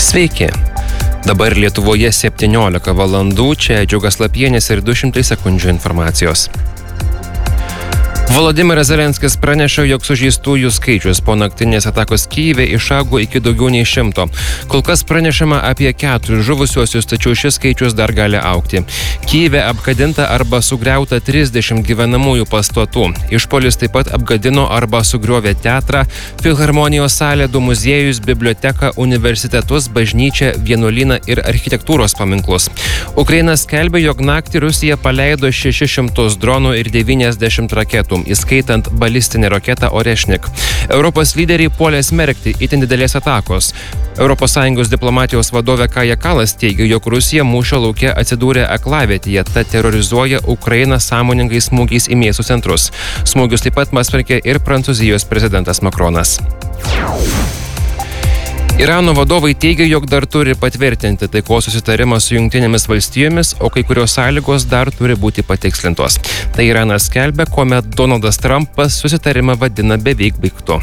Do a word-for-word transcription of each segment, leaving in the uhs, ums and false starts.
Sveiki. Dabar Lietuvoje septyniolika valandų, čia Džiugas Lapienis ir du šimtai sekundžių informacijos. Volodymyras Zelenskis praneša, jog sužeistųjų skaičius po naktinės atakos Kyjive išaugo iki daugiau nei šimto. Kol kas pranešama apie keturis žuvusiuosius, tačiau šis skaičius dar gali augti. Kyjive apgadinta arba sugriauta trisdešimt gyvenamųjų pastatų. Išpuolis taip pat apgadino arba sugriovė teatrą, filharmonijos salę, du muziejus, biblioteką, universitetus, bažnyčią, vienuolyną ir architektūros paminklus. Ukraina skelbia, jog naktį Rusija paleido šešis šimtus dronų ir devyniasdešimt raketų, įskaitant balistinę raketą Orešnik. Europos lyderiai puolė smerkti itin didelės atakos. Europos Sąjungos diplomatijos vadovė Kaja Kallas teigia, jog Rusija mūšio lauke atsidūrė aklavietėje, tad terorizuoja Ukrainą sąmoningai smūgiais į miestų centrus. Smūgius taip pat pasmerkė ir Prancūzijos prezidentas Makronas. Irano vadovai teigia, jog dar turi patvirtinti taikos susitarimą su Jungtinėmis valstijomis, o kai kurios sąlygos dar turi būti patikslintos. Tai Iranas skelbia, kuomet Donaldas Trumpas susitarimą vadina beveik baigtu.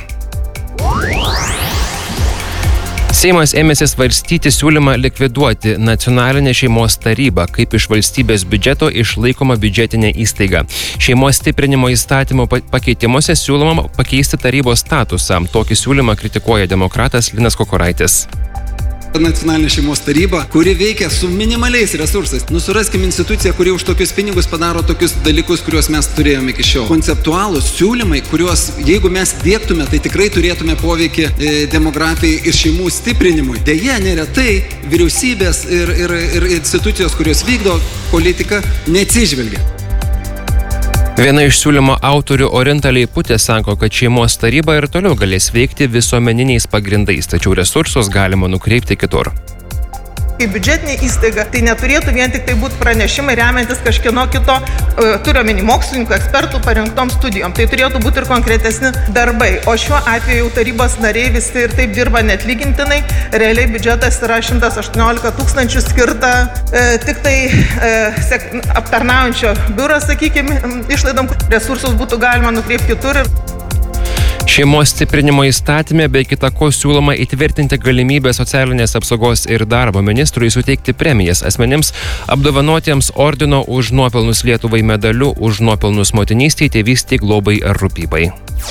Seimas ėmėsi svarstyti siūlymą likviduoti nacionalinę šeimos tarybą, kaip iš valstybės biudžeto išlaikoma biudžetinė įstaiga. Šeimos stiprinimo įstatymo pakeitimuose siūloma pakeisti tarybos statusą. Tokį siūlymą kritikuoja demokratas Linas Kukuraitis. Nacionalinė šeimos taryba, kuri veikia su minimaliais resursais. Nusuraskim instituciją, kuri už tokius pinigus padaro tokius dalykus, kuriuos mes turėjome iki šiol. Konceptualūs siūlymai, kuriuos jeigu mes dėktume, tai tikrai turėtume poveikį e, demografijai ir šeimų stiprinimui. Deja, neretai vyriausybės ir, ir, ir institucijos, kurios vykdo politiką, neatsižvelgia. Viena iš siūlymo autorių Orinta Leiputė sako, kad šeimos taryba ir toliau galės veikti visuomeniniais pagrindais, tačiau resursus galima nukreipti kitur. Kaip biudžetinė įstaiga, tai neturėtų vien tik tai būti pranešimai remiantis kažkieno kito, turiu omeny mokslininkų, ekspertų parengtom studijom. Tai turėtų būti ir konkretesni darbai. O šiuo atveju jau tarybos nariai visi ir taip dirba neatlygintinai. Realiai biudžetas yra šimtas aštuoniolika tūkstančių skirta e, tik tai e, sek, aptarnaujančio biuro, sakykime, išlaidom, resursus būtų galima nukreipti kitur. Šeimos stiprinimo įstatyme be kita ko siūloma įtvirtinti galimybę socialinės apsaugos ir darbo ministrui suteikti premijas asmenims apdovanotiems ordino už nuopelnus Lietuvai medaliu, už nuopelnus motinystei, tėvystei, globai ar rūpybai.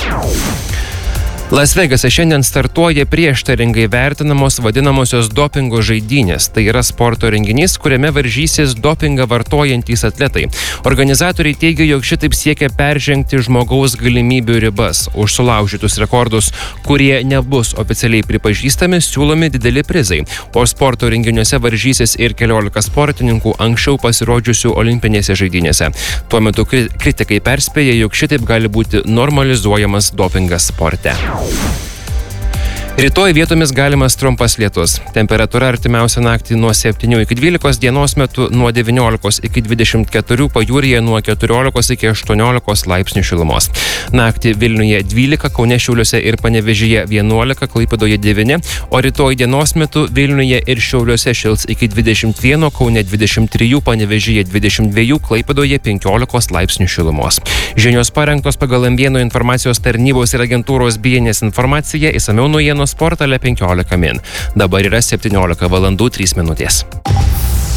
Las Vegase šiandien startuoja prieštaringai vertinamos vadinamosios dopingo žaidynės. Tai yra sporto renginys, kuriame varžysis dopingą vartojantys atletai. Organizatoriai teigia, jog šitaip siekia peržengti žmogaus galimybių ribas. Už sulaužytus rekordus, kurie nebus oficialiai pripažįstami, siūlomi dideli prizai. O sporto renginiuose varžysis ir keliolika sportininkų anksčiau pasirodžiusių olimpinėse žaidynėse. Tuo metu kritikai perspėja, jog šitaip gali būti normalizuojamas dopingas sporte. Rytoj vietomis galimas trumpas lietus. Temperatūra artimiausią naktį nuo septynių iki dvylikos, dienos metu nuo devyniolikos iki dvidešimt keturių, pajūryje nuo keturiolikos iki aštuoniolikos laipsnių šilumos. Naktį Vilniuje dvylika, Kaune, Šiauliuose ir Panevėžyje vienuolika, Klaipėdoje devyni, o rytoj dienos metu Vilniuje ir Šiauliuose šils iki dvidešimt vieno, Kaune dvidešimt trijų, Panevėžyje dvidešimt dviejų, Klaipėdoje penkiolikos laipsnių šilumos. Žinios parengtos pagal M vieno informacijos tarnybos ir agentūros B N S informaciją, išsamiau naujienų portale penkiolika min. Dabar yra septyniolika valandų trys minutės.